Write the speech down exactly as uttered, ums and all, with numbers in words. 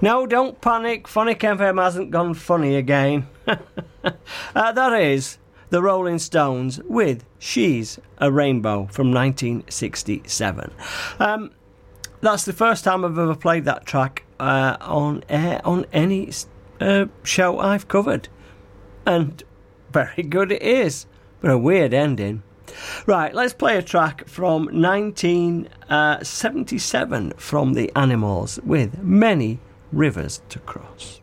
No, don't panic. Phonic F M hasn't gone funny again. uh, that is the Rolling Stones with She's a Rainbow from nineteen sixty-seven. Um, that's the first time I've ever played that track uh, on air on any uh, show I've covered. And very good it is, but a weird ending. Right, let's play a track from nineteen seventy-seven from The Animals with Many Rivers to Cross.